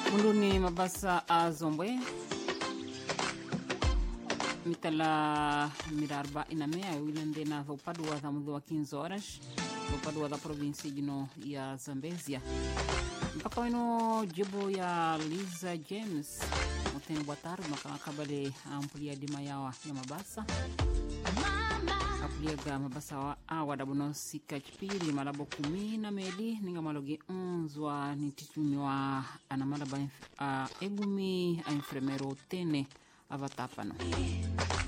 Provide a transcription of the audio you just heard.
Munduni mabasa azombwe mitala mirarba inamea wilende na upadua za mudhi wa 15 horas upadua za provinsi jino ya Zambezia mpaka wino jibu ya Liza James muteni bwataru makabale ampulia dima yawa ya mabasa apuliaga mabasa wa awadabuno sika chipiri malabo 10 meli ninga malogi 11 nititumiwa anamalaba egumi a enfermero tene avatapano